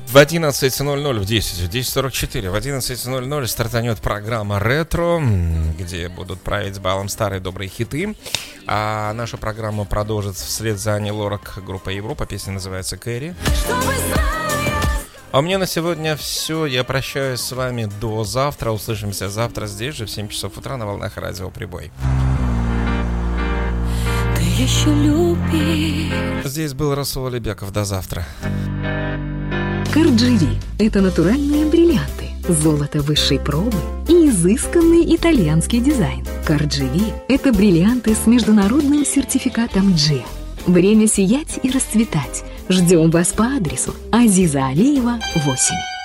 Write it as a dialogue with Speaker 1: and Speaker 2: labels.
Speaker 1: В 11:00, в 10:44, в 11:00 стартанет программа «Ретро», где будут править балом старые добрые хиты. А нашу программу продолжит вслед за Ани Лорак группа «Европа». Песня называется «Кэрри». А у меня на сегодня все. Я прощаюсь с вами до завтра. Услышимся завтра здесь же в 7 часов утра на волнах радио «Прибой».
Speaker 2: Ты еще любишь.
Speaker 1: Здесь был Расул Алибеков. До завтра.
Speaker 3: Карджири – это натуральные бриллианты, золото высшей пробы и изысканный итальянский дизайн. Карджири – это бриллианты с международным сертификатом G. Время сиять и расцветать. Ждем вас по адресу Азиза Алиева, 8.